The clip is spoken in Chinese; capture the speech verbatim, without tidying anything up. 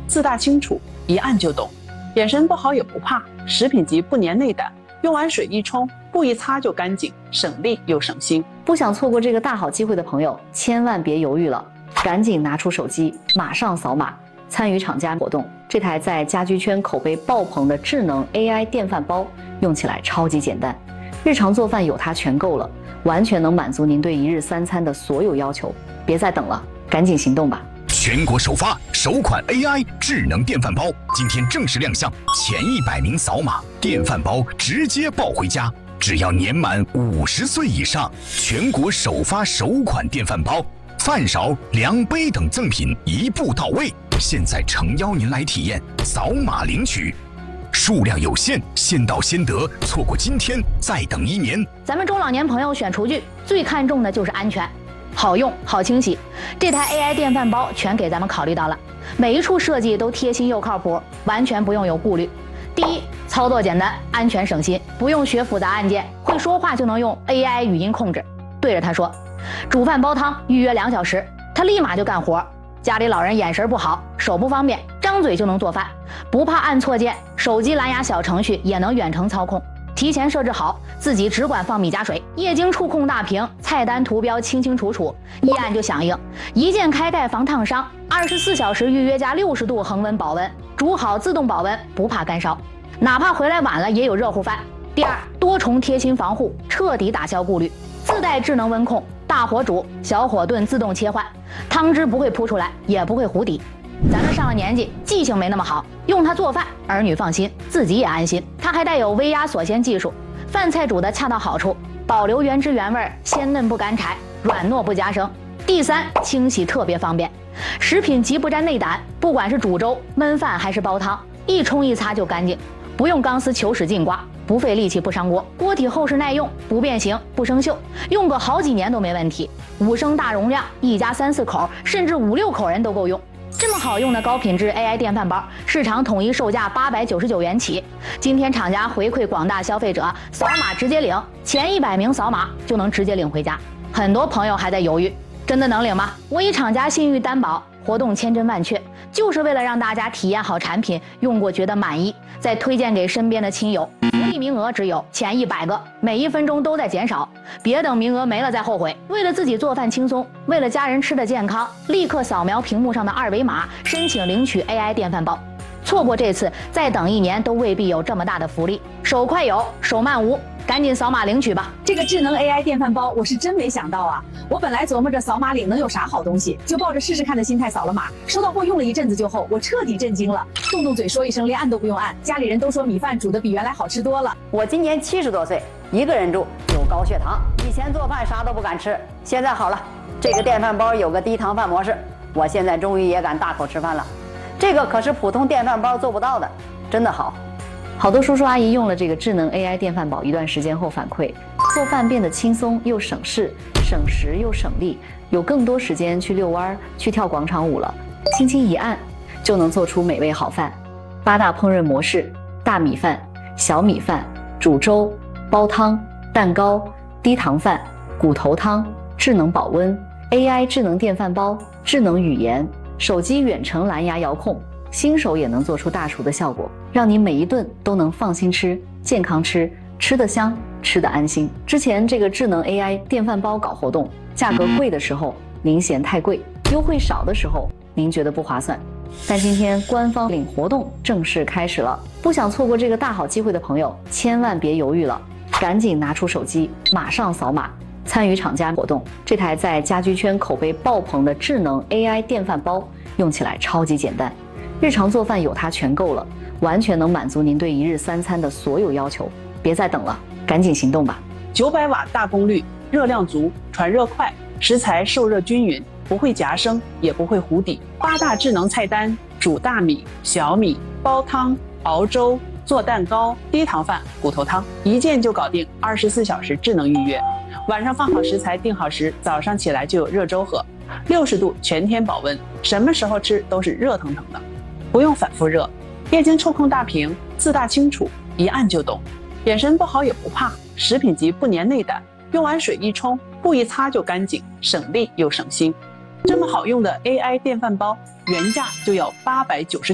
字大清楚，一按就懂。眼神不好也不怕，食品级不粘内胆，用完水一冲，布一擦就干净，省力又省心。 不想错过这个大好机会的朋友，千万别犹豫了，赶紧拿出手机，马上扫码参与厂家活动。这台在家居圈口碑爆棚的智能 A I 电饭煲，用起来超级简单，日常做饭有它全够了，完全能满足您对一日三餐的所有要求。别再等了，赶紧行动吧！ 全国首发首款 A I 智能电饭煲，今天正式亮相，前一百名扫码，电饭煲直接抱回家。只要年满五十岁以上，全国首发首款电饭煲，饭勺、量杯等赠品一步到位。现在诚邀您来体验，扫码领取，数量有限，先到先得，错过今天再等一年。 咱们中老年朋友选厨具最看重的就是安全，好用好清洗。这台 A I 电饭煲全给咱们考虑到了，每一处设计都贴心又靠谱，完全不用有顾虑。第一，操作简单，安全省心，不用学复杂按键，会说话就能用 A I 语音控制，对着它说煮饭煲汤，预约两小时，它立马就干活。家里老人眼神不好，手不方便，张嘴就能做饭，不怕按错键，手机蓝牙小程序也能远程操控，提前设置好，自己只管放米加水，液晶触控大屏，菜单图标清清楚楚，一按就响应，一键开盖防烫伤，二十四小时预约加六十度恒温保温，煮好自动保温，不怕干烧，哪怕回来晚了也有热乎饭。第二，多重贴心防护，彻底打消顾虑，自带智能温控，大火煮，小火炖自动切换，汤汁不会扑出来，也不会糊底。咱们上了年纪，记性没那么好，用它做饭，儿女放心，自己也安心。它还带有微压锁鲜技术，饭菜煮得恰到好处，保留原汁原味，鲜嫩不干柴，软糯不夹生。第三，清洗特别方便，食品级不沾内胆，不管是煮粥、焖饭还是煲汤，一冲一擦就干净，不用钢丝球使劲刮，不费力气不伤锅，锅体厚实耐用，不变形不生锈，用个好几年都没问题。五升大容量，一家三四口甚至五六口人都够用。这么好用的高品质 A I 电饭煲，市场统一售价八百九十九元起。今天厂家回馈广大消费者，扫码直接领，前一百名扫码就能直接领回家。很多朋友还在犹豫，真的能领吗？我以厂家信誉担保，活动千真万确，就是为了让大家体验好产品，用过觉得满意，再推荐给身边的亲友。福利名额只有前一百个，每一分钟都在减少，别等名额没了再后悔。为了自己做饭轻松，为了家人吃的健康，立刻扫描屏幕上的二维码，申请领取 A I 电饭煲。错过这次，再等一年都未必有这么大的福利。手快有，手慢无，赶紧扫码领取吧！ 这个智能 A I 电饭煲，我是真没想到啊！我本来琢磨着扫码领能有啥好东西，就抱着试试看的心态扫了码。收到货用了一阵子就后，我彻底震惊了，动动嘴说一声，连按都不用按。家里人都说米饭煮的比原来好吃多了。 我今年七十多岁，一个人住，有高血糖，以前做饭啥都不敢吃，现在好了，这个电饭煲有个低糖饭模式，我现在终于也敢大口吃饭了。这个可是普通电饭煲做不到的，真的好。 好多叔叔阿姨用了这个智能 A I 电饭煲一段时间后反馈，做饭变得轻松又省事，省时又省力，有更多时间去遛弯、去跳广场舞了。轻轻一按，就能做出美味好饭。八大烹饪模式：大米饭、小米饭、煮粥、煲汤、蛋糕、低糖饭、骨头汤、智能保温、A I 智能电饭煲、智能语言、手机远程蓝牙遥控。新手也能做出大厨的效果，让你每一顿都能放心吃、健康吃，吃得香，吃得安心。之前这个智能 A I 电饭煲搞活动，价格贵的时候您嫌太贵，优惠少的时候您觉得不划算。但今天官方领活动正式开始了，不想错过这个大好机会的朋友，千万别犹豫了，赶紧拿出手机，马上扫码参与厂家活动。这台在家居圈口碑爆棚的智能 A I 电饭煲，用起来超级简单。日常做饭有它全够了，完全能满足您对一日三餐的所有要求。别再等了，赶紧行动吧！ 九百瓦大功率，热量足，传热快，食材受热均匀，不会夹生，也不会糊底。八大智能菜单：煮大米、小米、煲汤、熬粥、做蛋糕、低糖饭、骨头汤，一键就搞定，二十四小时智能预约。晚上放好食材，定好时，早上起来就有热粥喝，六十度全天保温，什么时候吃都是热腾腾的。不用反复热，液晶触控大屏，字大清楚，一按就懂。眼神不好也不怕，食品级不粘内胆，用完水一冲，布一擦就干净，省力又省心。这么好用的 A I 电饭煲，原价就要八百九十九。